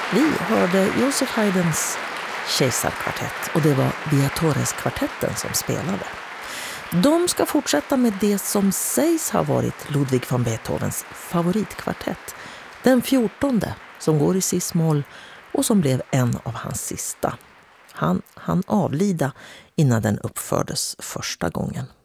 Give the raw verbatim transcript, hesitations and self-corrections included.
Vi hörde Joseph Haydns Kejsarkvartett och det var Viatores-kvartetten som spelade. De ska fortsätta med det som sägs ha varit Ludwig van Beethovens favoritkvartett. Den fjortonde som går i cis-moll och som blev en av hans sista. Han han avlida innan den uppfördes första gången.